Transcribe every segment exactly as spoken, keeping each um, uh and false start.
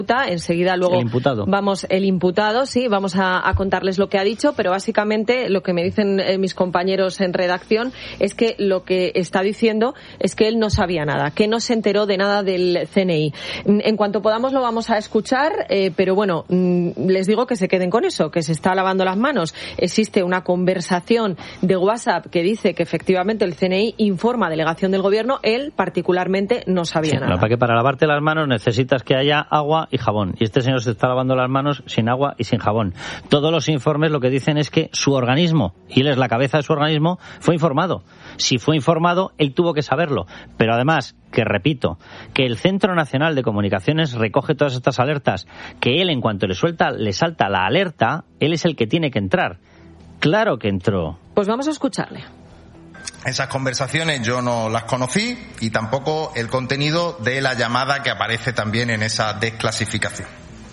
Enseguida luego el imputado. vamos, el imputado, sí, vamos a, a contarles lo que ha dicho, pero básicamente lo que me dicen eh, mis compañeros en redacción es que lo que está diciendo es que él no sabía nada, que no se enteró de nada del C N I. En cuanto podamos lo vamos a escuchar, eh, pero bueno, les digo que se queden con eso, que se está lavando las manos. Existe una conversación de WhatsApp que dice que efectivamente el C N I informa a delegación del gobierno, él particularmente no sabía sí, nada. Para que para lavarte las manos necesitas que haya agua y jabón. Y este señor se está lavando las manos sin agua y sin jabón. Todos los informes lo que dicen es que su organismo, y él es la cabeza de su organismo, fue informado. Si fue informado, él tuvo que saberlo. Pero además, que repito, que el Centro Nacional de Comunicaciones recoge todas estas alertas, que él en cuanto le suelta, le salta la alerta, él es el que tiene que entrar. Claro que entró. Pues vamos a escucharle. Esas conversaciones yo no las conocí y tampoco el contenido de la llamada que aparece también en esa desclasificación.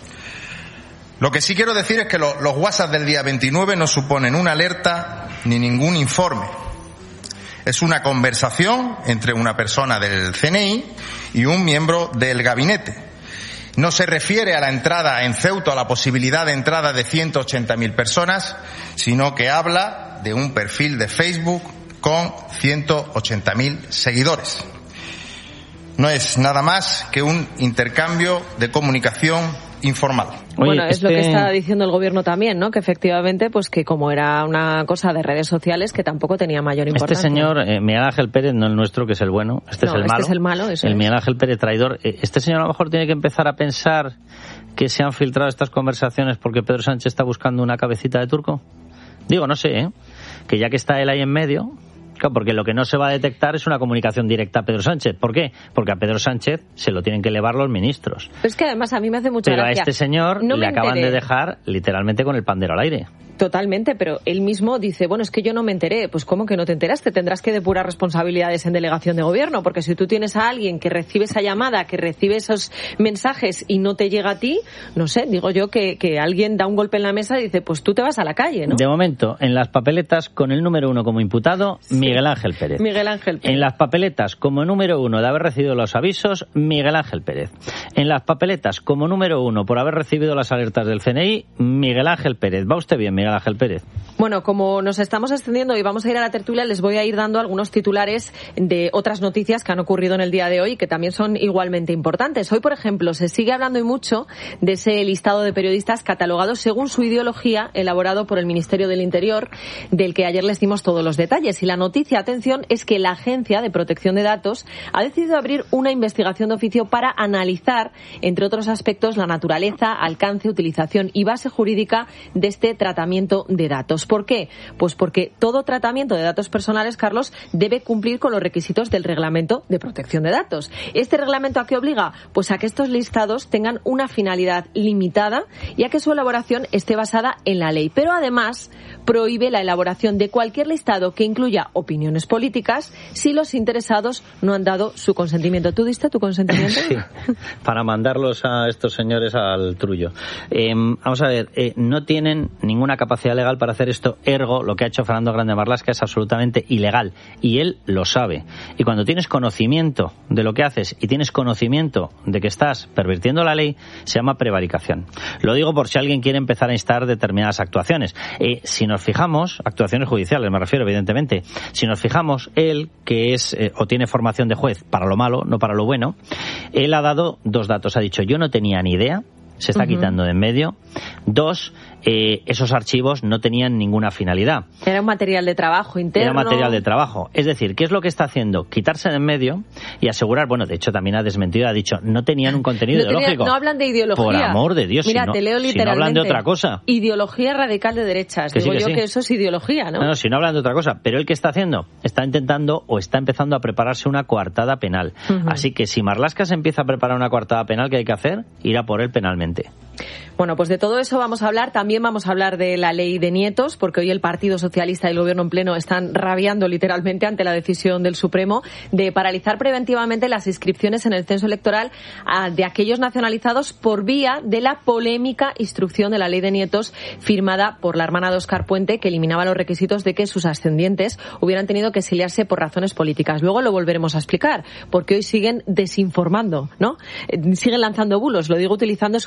Lo que sí quiero decir es que los, los WhatsApp del día veintinueve no suponen una alerta ni ningún informe. Es una conversación entre una persona del C N I y un miembro del gabinete. No se refiere a la entrada en Ceuta, a la posibilidad de entrada de ciento ochenta mil personas, sino que habla de un perfil de Facebook con ciento ochenta mil seguidores. No es nada más que un intercambio de comunicación informal. Oye, bueno, es este... lo que está diciendo el gobierno también, ¿no? Que efectivamente, pues que como era una cosa de redes sociales, que tampoco tenía mayor importancia. Este señor, eh, Miguel Ángel Pérez, no el nuestro, que es el bueno, este no, es el este malo. es el malo, eso el es. Miguel Ángel Pérez traidor. Eh, este señor a lo mejor tiene que empezar a pensar que se han filtrado estas conversaciones porque Pedro Sánchez está buscando una cabecita de turco. Digo, no sé, ¿eh? Que ya que está él ahí en medio... Claro, porque lo que no se va a detectar es una comunicación directa a Pedro Sánchez. ¿Por qué? Porque a Pedro Sánchez se lo tienen que elevar los ministros. Pero es que además a mí me hace mucha Pero gracia. a este señor no le acaban enteré. de dejar literalmente con el pandero al aire. Totalmente, pero él mismo dice, bueno, es que yo no me enteré. Pues ¿cómo que no te enteraste? Tendrás que depurar responsabilidades en delegación de gobierno, porque si tú tienes a alguien que recibe esa llamada, que recibe esos mensajes y no te llega a ti, no sé, digo yo que, que alguien da un golpe en la mesa y dice, pues tú te vas a la calle, ¿no? De momento, en las papeletas, con el número uno como imputado, sí. Miguel Ángel Pérez. Miguel Ángel Pérez. En las papeletas, como número uno de haber recibido los avisos, Miguel Ángel Pérez. En las papeletas, como número uno por haber recibido las alertas del C N I, Miguel Ángel Pérez. ¿Va usted bien, Miguel Ángel Pérez? Bueno, como nos estamos extendiendo y vamos a ir a la tertulia, les voy a ir dando algunos titulares de otras noticias que han ocurrido en el día de hoy y que también son igualmente importantes. Hoy, por ejemplo, se sigue hablando y mucho de ese listado de periodistas catalogados según su ideología, elaborado por el Ministerio del Interior, del que ayer les dimos todos los detalles. Y la noticia, atención, es que la Agencia de Protección de Datos ha decidido abrir una investigación de oficio para analizar, entre otros aspectos, la naturaleza, alcance, utilización y base jurídica de este tratamiento de datos. ¿Por qué? Pues porque todo tratamiento de datos personales, Carlos, debe cumplir con los requisitos del Reglamento de Protección de Datos. ¿Este reglamento a qué obliga? Pues a que estos listados tengan una finalidad limitada y a que su elaboración esté basada en la ley. Pero además prohíbe la elaboración de cualquier listado que incluya opiniones políticas si los interesados no han dado su consentimiento. ¿Tú diste tu consentimiento? Sí, para mandarlos a estos señores al trullo. Eh, vamos a ver, eh, no tienen ninguna capacidad legal para hacer esto, ergo lo que ha hecho Fernando Grande Marlaska es absolutamente ilegal y él lo sabe. Y cuando tienes conocimiento de lo que haces y tienes conocimiento de que estás pervirtiendo la ley, se llama prevaricación. Lo digo por si alguien quiere empezar a instar determinadas actuaciones. Eh, si nos fijamos, actuaciones judiciales me refiero evidentemente, si nos fijamos, él que es eh, o tiene formación de juez para lo malo, no para lo bueno, él ha dado dos datos, ha dicho yo no tenía ni idea, se está uh-huh. quitando de en medio. Dos, eh, esos archivos no tenían ninguna finalidad. Era un material de trabajo interno. Era material de trabajo. Es decir, ¿qué es lo que está haciendo? Quitarse de en medio y asegurar, bueno, de hecho también ha desmentido, ha dicho, no tenían un contenido no ideológico. Tenía, no hablan de ideología. Por amor de Dios, Mira, si no, te leo literalmente. Si no hablan de otra cosa. Ideología radical de derechas. Que Digo sí, que yo sí. que eso es ideología, ¿no? No, no, si no hablan de otra cosa. Pero él, ¿qué está haciendo? Está intentando o está empezando a prepararse una coartada penal. Uh-huh. Así que si Marlaska se empieza a preparar una coartada penal, ¿qué hay que hacer? Ir a por él penalmente. Bueno, pues de todo eso vamos a hablar. También vamos a hablar de la ley de nietos, porque hoy el Partido Socialista y el Gobierno en pleno están rabiando literalmente ante la decisión del Supremo de paralizar preventivamente las inscripciones en el censo electoral de aquellos nacionalizados por vía de la polémica instrucción de la ley de nietos firmada por la hermana de Óscar Puente, que eliminaba los requisitos de que sus ascendientes hubieran tenido que exiliarse por razones políticas. Luego lo volveremos a explicar, porque hoy siguen desinformando, ¿no? Siguen lanzando bulos, lo digo utilizando